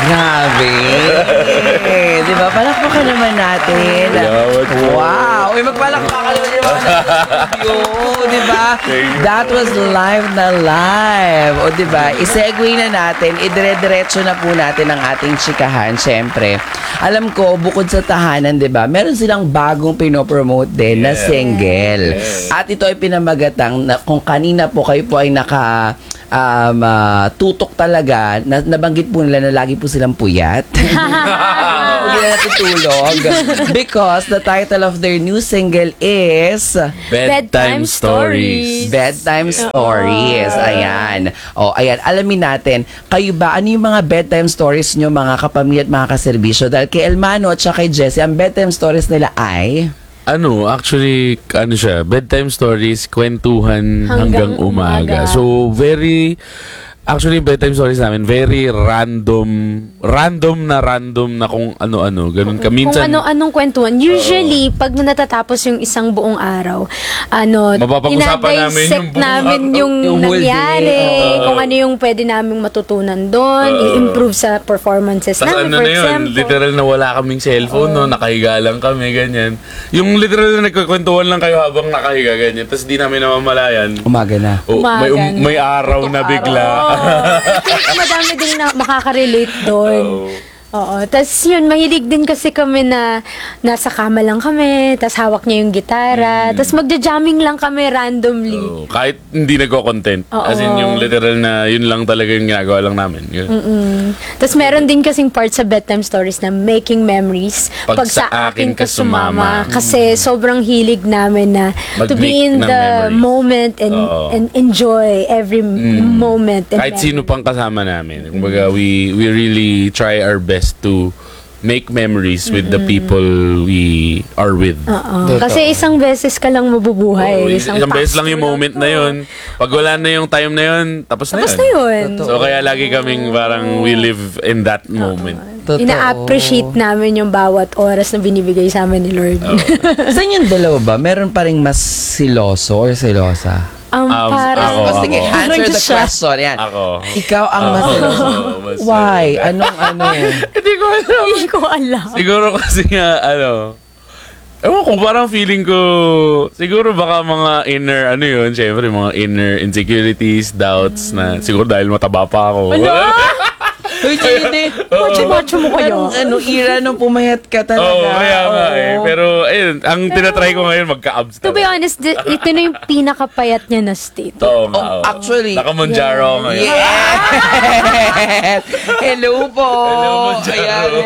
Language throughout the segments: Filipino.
Grabe. Di ba? Palakpakan naman natin. Wow. Uy, magpalakpakan naman yung mga di ba? That was live na live. O di ba? I-segue na natin. Idire-diretso na po natin ang ating chikahan. Siyempre, alam ko, bukod sa tahanan, di ba? Meron silang bagong pinopromote din na single. At ito ay pinamagatang na kung kanina po kayo po ay tutok talaga, nabanggit po nila na lagi po silang puyat. Hindi na natutulog. Because the title of their new single is Bedtime Stories. Bedtime Stories. Ayan. O, ayan. Alamin natin, kayo ba, ano yung mga bedtime stories nyo, mga kapamilya at mga kaserbisyo? Dahil kay Elmano at kay Jessie, ang bedtime stories nila ay... Actually, siya, bedtime stories, kwentuhan hanggang umaga. So, actually, bedtime stories namin, very random na kung ano-ano. Ganun ka. Minsan, kung ano-anong kwentuhan. Usually, pag natatapos yung isang buong araw, mapapag-usapan namin yung nangyari, kung ano yung pwede naming matutunan doon, i-improve sa performances namin, for example. Literal na wala kaming cellphone, nakahiga lang kami, ganyan. Yung literal na nagkakwentuhan lang kayo habang nakahiga, ganyan. Tapos di namin namamalayan. Umaga na. May araw na bigla. I think madami din na makaka-relate doon. Oo. Tapos yun, mahilig din kasi kami na nasa kama lang kami, tapos hawak niya yung gitara, tapos magja-jamming lang kami randomly. Kahit hindi nagko-content. As in, yung literal na yun lang talaga yung ginagawa lang namin. Tapos meron din kasing part sa bedtime stories na making memories pag sa akin ka sumama. Kasi sobrang hilig namin na to be in the moment and enjoy every moment. Kahit sino pang kasama namin. Kumbaga, we really try our best to make memories with the people we are with. Kasi isang beses ka lang mabubuhay. Isang beses lang yung moment na yun. Pag wala na yung time na yun, tapos na yun. So kaya lagi kaming parang we live in that moment. Ina-appreciate namin yung bawat oras na binibigay sa amin ni Lord. Sa inyong dalawa ba, meron pa rin mas siloso or silosa? Ako. Sige, answer the question. Yan. Ako. Ikaw ang mas siloso. Why? Anong ano? Hindi ko alam. Siguro kasi nga, ewan ko, parang feeling ko, siguro baka mga inner, syempre mga inner insecurities, doubts na, siguro dahil mataba pa ako. Uy, hindi. Macho mo kayo. Era nung pumayat ka talaga. Kaya nga Pero, ayun, ang tinatry ko ngayon, magka-abs To be honest, ito na yung pinakapayat niya na state. Actually. Naka-Monjaro ngayon. Yes! Hello po! Hello, Monjaro.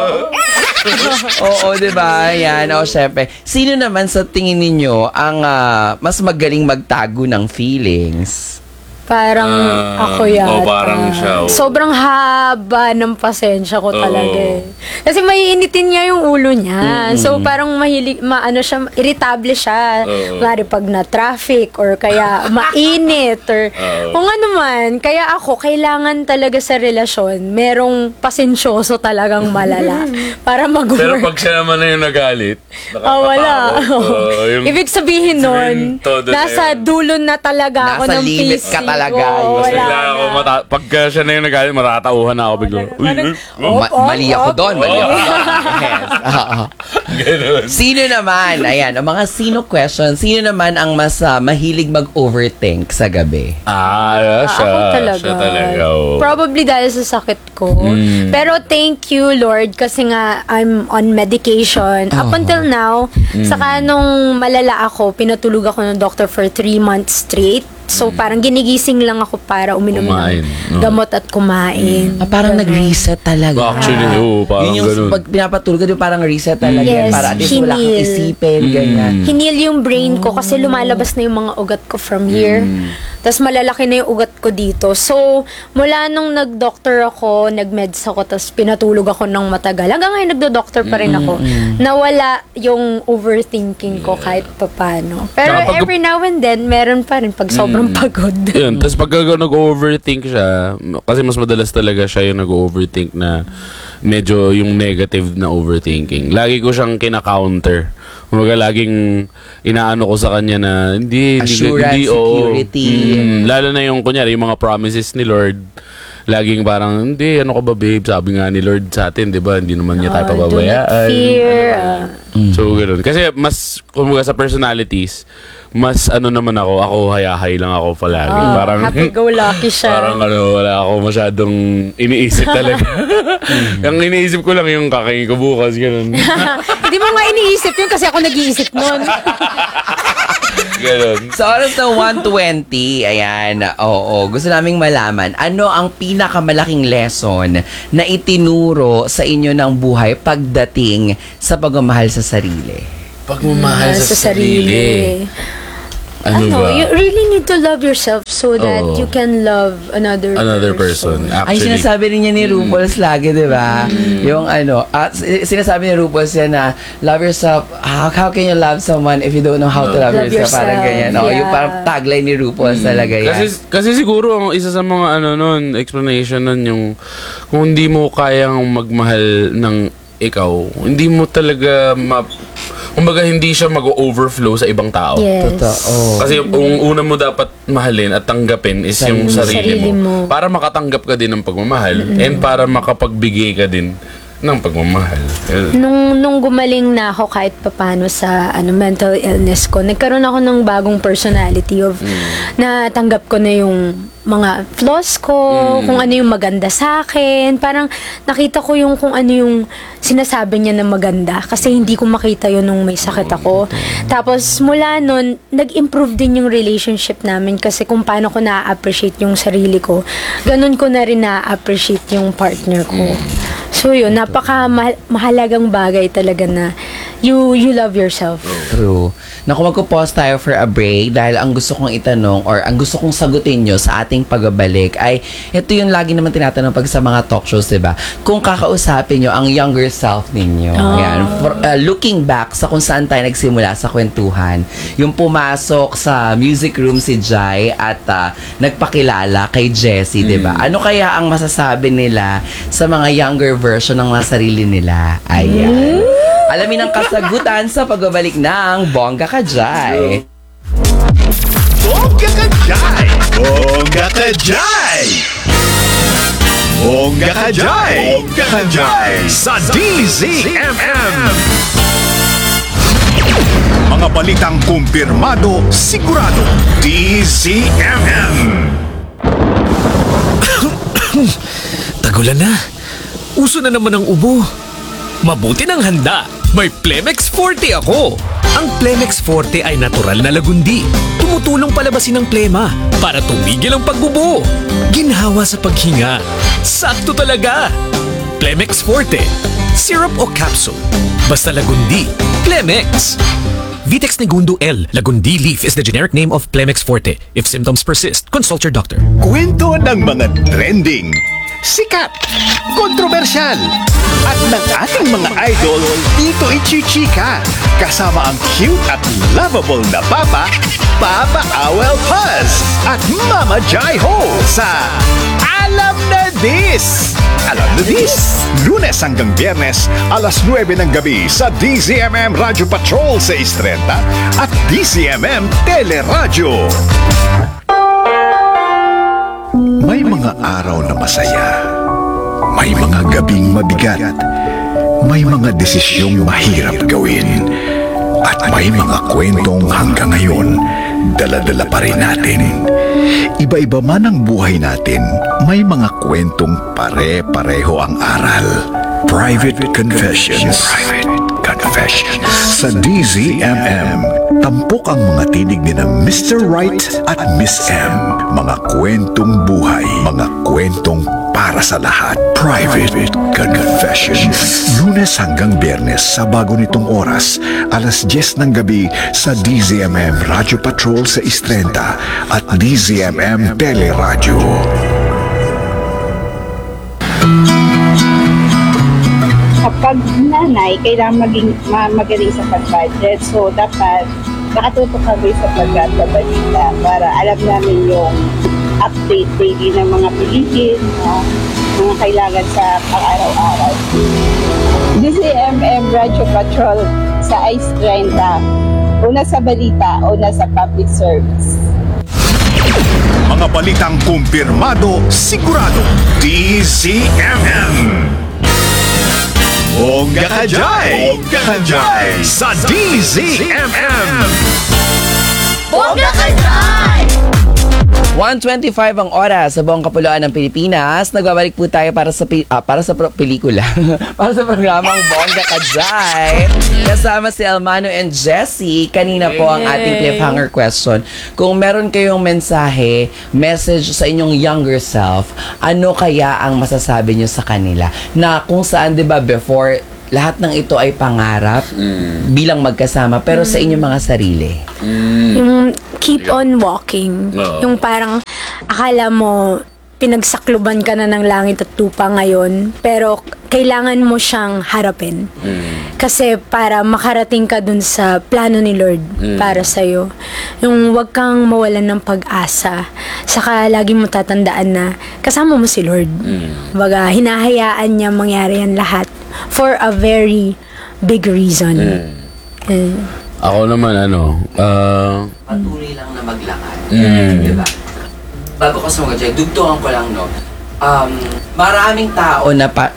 Oo, diba? Yan. Siyempre. Sino naman sa tingin ninyo ang mas magaling magtago ng feelings? Parang ako yata. Parang siya. Sobrang haba ng pasensya ko talaga Kasi maiinitin niya yung ulo niya. So parang irritable siya. Lari pag na traffic or kaya mainit or kung ano man. Kaya ako, kailangan talaga sa relasyon, merong pasensyoso talagang malala para mag-work. Pero pag siya naman na yung nagalit, wala. Ibig sabihin nun, nasa dulo na talaga ako ng limit PC. ka talaga. Pagka siya na yung nagalit, matatauhan na ako bigla. Mali ako doon. Sino naman, ayan, ang mga sino question, sino naman ang mas mahilig mag-overthink sa gabi? Siya. Ako talaga. Siya talaga. Probably dahil sa sakit ko. Pero thank you, Lord, kasi nga I'm on medication. Up until now, saka nung malala ako, pinatulog ako ng doctor for 3 months straight. So, parang ginigising lang ako para uminom ng gamot at kumain. Parang nag-reset talaga. Actually, parang yun yung ganun. pag pinapatulog ka, parang reset talaga. Yes, Para at least wala kang isipin, ganyan. Hinil yung brain ko kasi lumalabas na yung mga ugat ko from here. Tapos malalaki na yung ugat ko dito. So, mula nung nag-doctor ako, nag-meds ako, tapos pinatulog ako ng matagal. Hanggang ngayon nagdo-doctor pa rin ako. Nawala yung overthinking ko kahit papano. Pero every now and then, meron pa rin pag sobrang pagod. Yun, tapos pag nag-overthink siya, kasi mas madalas talaga siya yung nag-overthink na medyo yung negative na overthinking. Lagi ko siyang kina-counter. Kumbaga laging inaano ko sa kanya na hindi assurance, hindi security. Lalo na yung kunyari yung mga promises ni Lord laging parang, hindi, ano ka ba babe? Sabi nga ni Lord sa atin, di ba? Hindi naman niya tayo Do not pababayaan. fear. So, gano'n. Kasi mas, kumbaga sa personalities, mas ano naman ako hayahay lang ako palagi. Parang, Happy-go-lucky siya. parang wala ako masyadong iniisip talaga. Ang iniisip ko lang yung kakain ko bukas, gano'n. Hindi mo nga iniisip yun kasi ako nag-iisip nun. Gano'n. Sa oras na 1:20, ayan, oo, gusto naming malaman, ano ang pinakamalaking lesson na itinuro sa inyo ng buhay pagdating sa pagmamahal sa sarili? Pagmamahal sa sarili. Ano ba? You really need to love yourself so that Oo. you can love another person. Ay, Actually, sinasabi rin niya ni RuPaul's lagi, di ba? Yung sinasabi ni RuPaul's yan na, love yourself. How can you love someone if you don't know how to love Love yourself? Parang yourself, ganyan. Oh, yeah. yung parang tagline ni RuPaul's talaga yan. kasi siguro ang isa sa mga explanation nun yung kung hindi mo kayang magmahal ng ikaw, hindi mo talaga kumbaga hindi siya mag-overflow sa ibang tao. Yes. Totoo. Kasi yung una mo dapat mahalin at tanggapin is yung sarili mo. Para makatanggap ka din ng pagmamahal and para makapagbigay ka din ng pagmamahal. Nung gumaling na ako kahit papano sa mental illness ko, nagkaroon ako ng bagong personality of natanggap ko na yung mga flaws ko, kung ano yung maganda sa akin. Parang nakita ko yung kung ano yung sinasabi niya na maganda kasi hindi ko makita yun nung may sakit ako. Tapos mula nun, nag-improve din yung relationship namin kasi kung paano ko na-appreciate yung sarili ko, ganun ko na rin na-appreciate yung partner ko. So yun, napaka-mahalagang bagay talaga na you love yourself. True. Naku, magpo-pause tayo for a break dahil ang gusto kong itanong or ang gusto kong sagutin nyo sa ating pagbabalik ay ito yung lagi naman tinatanong pag sa mga talk shows, diba? Kung kakausapin nyo ang younger self ninyo. Ayan. Looking back sa kung saan tayo nagsimula sa kwentuhan, yung pumasok sa music room si Jai at nagpakilala kay Jessie, diba? Ano kaya ang masasabi nila sa mga younger version ng mga sarili nila? Ayan. Alamin ang kasagutan sa pagbabalik ng Bongga Ka Jai. Bongga Ka Jai! Bongga Ka Jai! Bongga Ka Jai! Bongga Ka Jai! Sa DZMM! Mga balitang kumpirmado, sigurado. DZMM! Tagulan na. Uso na naman ang ubo. Mabuti ng handa. May Plemex Forte ako. Ang Plemex Forte ay natural na lagundi. Tumutulong palabasin ang plema para tumigil ang pagbubo. Ginhawa sa paghinga. Sakto talaga. Plemex Forte. Syrup o capsule. Basta lagundi. Plemex. Vitex Negundo L. Lagundi leaf is the generic name of Plemex Forte. If symptoms persist, consult your doctor. Kwento ng mga trending, sikat, kontrobersyal, at ng ating mga idol dito ichichika. Kasama ang cute at lovable na Papa, Papa Awel Paz, at Mama Jai Ho sa Alam na This! Alam na This! Lunes hanggang Biyernes, alas 9 ng gabi sa DZMM Radio Patrol sa Istrenta at DZMM Teleradyo. May mga araw na masaya. May mga gabing mabigat. May mga desisyong mahirap gawin. At may mga kwentong hanggang ngayon, dala-dala pa rin natin. Iba-iba man ang buhay natin, may mga kwentong pare-pareho ang aral. Private Confessions. Sa DZMM, tampok ang mga tinig ni na Mr. Right at Miss M. Mga kwentong buhay, mga kwentong para sa lahat. Private Confessions. Lunes hanggang Biyernes sa bago nitong oras, alas 10 ng gabi sa DZMM Radio Patrol sa Istrenta at DZMM Teleradyo. Kapag nanay, kailangan magaling sa pag-budget. So, dapat nakatutok kami sa pagkakabalita para alam namin yung update daily ng mga bilihin, mga kailangan sa pang-araw-araw. DZMM Radio Patrol sa Ice 30. Una sa balita, una sa public service. Mga balitang kumpirmado, sigurado. DZMM. Bongga ka Jai! Bongga ka Jai! Sa DZMM! 1:25 ang oras sa buong kapuluan ng Pilipinas. Nagbabalik po tayo para sa pelikula. Para sa programang Bongga Ka Jai. Kasama si Elmano and Jessie. Kanina po ang ating cliffhanger question. Kung meron kayong message sa inyong younger self, ano kaya ang masasabi nyo sa kanila? Na kung saan, di ba, before, lahat ng ito ay pangarap bilang magkasama, pero sa inyong mga sarili. Yung keep on walking. Yung parang akala mo pinagsakluban ka na ng langit at lupa ngayon, pero kailangan mo siyang harapin. Kasi para makarating ka dun sa plano ni Lord para sa'yo. Yung wag kang mawalan ng pag-asa. Saka lagi mo tatandaan na kasama mo si Lord. Baga, hinahayaan niya mangyari yan lahat for a very big reason. Ako naman, Patuloy lang na maglakad. Diba? Bago ko sumagot, dugtungan ko lang, no? Maraming tao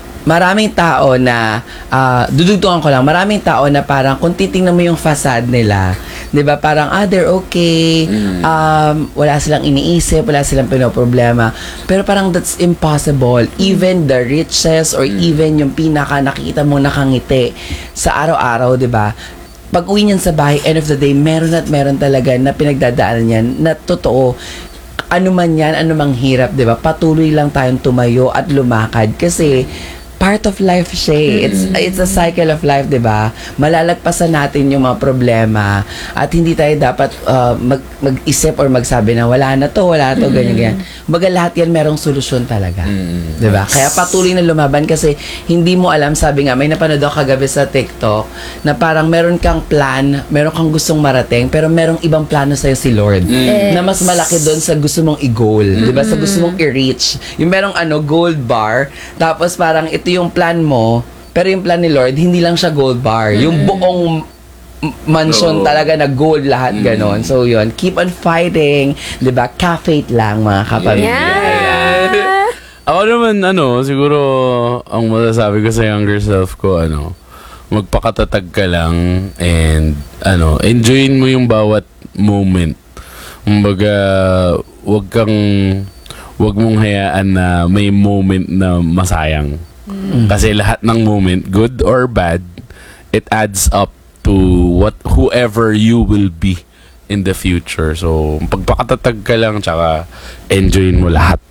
na dudugtungan ko lang, maraming tao na parang kung titingnan mo yung facade nila, 'di ba? Parang they're okay. Wala silang iniisip, wala silang pinoproblema. Pero parang that's impossible. Even the richest or even yung pinaka nakikita mo nakangiti sa araw-araw, 'di ba? Pag uwi niyan sa bahay, end of the day, meron at meron talaga na pinagdadaanan niyan na totoo. Ano man yan, ano mang hirap, di ba? Patuloy lang tayong tumayo at lumakad kasi part of life siya. It's a cycle of life, di ba? Malalagpasan natin yung mga problema at hindi tayo dapat mag-isip or magsabi na wala na to, ganyan. Baga lahat yan merong solusyon talaga. Di ba? Kaya patuloy na lumaban kasi hindi mo alam, sabi nga, may napanood ako kagabi sa TikTok na parang meron kang plan, meron kang gustong marating, pero merong ibang plano sa'yo si Lord. Na mas malaki doon sa gusto mong i-goal. Di ba? Sa gusto mong i-reach. Yung merong gold bar, tapos parang ito yung plan mo, pero yung plan ni Lord, hindi lang siya gold bar. Yung buong mansion talaga na gold lahat, ganon. So yun, keep on fighting, diba? Cafe lang, mga kapamilya. Ako naman, siguro, ang masasabi ko sa younger self ko, magpakatatag ka lang and, enjoyin mo yung bawat moment. Kumbaga, wag mong hayaan na may moment na masayang. Kasi lahat ng moment, good or bad, it adds up to whoever you will be in the future. So, pagpakatatag ka lang, tsaka enjoyin mo lahat.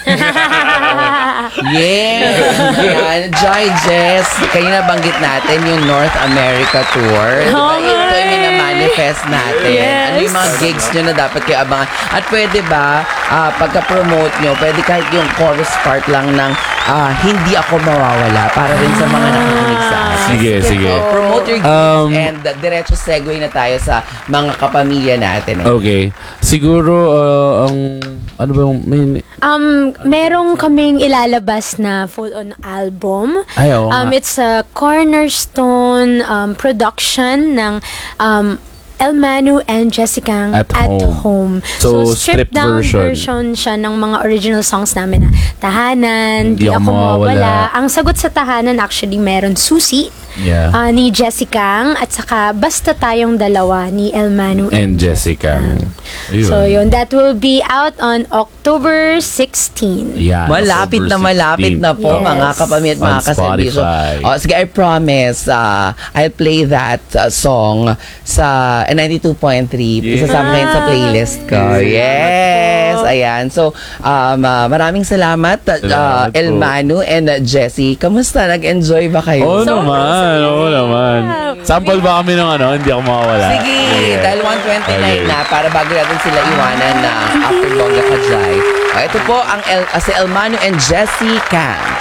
Yes! Yan. Joy Jess, kanina banggit natin yung North America Tour. Diba? Ito yung minamanifest natin. Ano yung mga gigs nyo na dapat kayo abangan? At pwede ba, pagka-promote nyo, pwede kahit yung chorus part lang ng Hindi Ako Mawawala para rin sa mga nakikinig sa akin. Sige. Promote your gigs and diretso segue na tayo sa mga kapamilya natin. Okay. Siguro, ano ba yung Merong kaming ilalabas na full-on album. Ay, oo nga. It's a cornerstone production ng Elmano and Jessica At Home. So stripped down version siya ng mga original songs namin na Tahanan, Di Ako Mawawala. Ang sagot sa Tahanan actually meron Susi ni Jessica at saka Basta Tayong Dalawa ni Elmano and Jessica. So yun, that will be out on October 16. Yeah, Malapit na po, Yes. mga kapamilya at mga On kaservisyo. Spotify. Sige, I promise, I'll play that song sa 92.3. Isasama ko yun sa playlist ko. Yes! Ayan. So, maraming salamat, Salamat po. Elmano and Jessie. Kamusta? Nag-enjoy ba kayo? Oo naman. Sample ba kami ng Hindi Ako Mawawala? Sige, dahil 1:29 Okay. na, para bago natin sila iwanan na after Bongga Ka Jai. Ito po ang si Elmano and Jessie Cam.